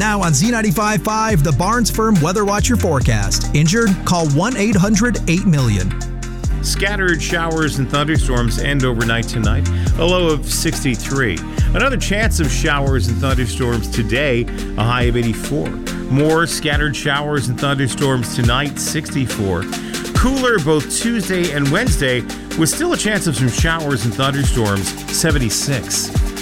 Now on Z95.5, the Barnes Firm Weather Watcher forecast. Injured? Call 1-800-8-million. Scattered showers and thunderstorms end overnight tonight, a low of 63. Another chance of showers and thunderstorms today, a high of 84. More scattered showers and thunderstorms tonight, 64. Cooler both Tuesday and Wednesday, with still a chance of some showers and thunderstorms, 76.